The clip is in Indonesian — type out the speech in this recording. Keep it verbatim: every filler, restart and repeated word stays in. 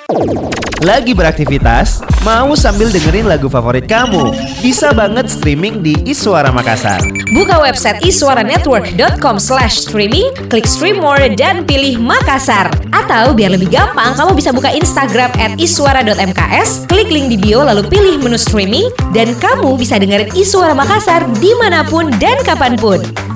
Lagi beraktivitas? Mau sambil dengerin lagu favorit kamu? Bisa banget streaming di Iswara Makassar. Buka website iswaranetwork dot com slash streaming, klik stream more dan pilih Makassar. Atau biar lebih gampang, kamu bisa buka Instagram at iswara dot m k s, klik link di bio lalu pilih menu streaming, dan kamu bisa dengerin Iswara Makassar dimanapun dan kapanpun.